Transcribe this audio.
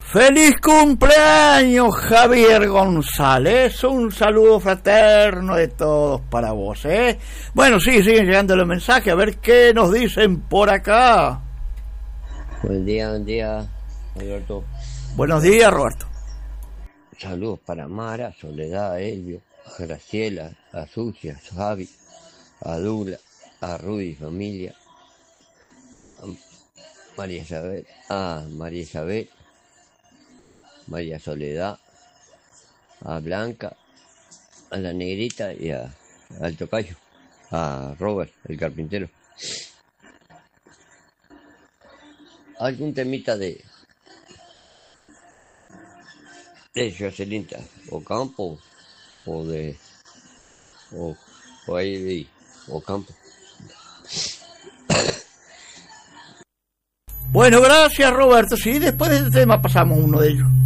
Feliz cumpleaños, Javier González. Un saludo fraterno de todos para vos, ¿eh? Bueno, sí, siguen llegando los mensajes. A ver qué nos dicen por acá. Buen día, Alberto. Buenos días, Roberto. Saludos para Mara, Soledad, a Elvio, a Graciela, a Sucia, a Javi, a Dula, a Rudy, familia, a María Isabel, María Soledad, a Blanca, a la negrita y al tocayo, a Robert, el carpintero. Algún temita de Jocelyn Ocampo o ahí de Ocampo. Bueno, gracias, Roberto. Sí, después de este tema pasamos uno de ellos.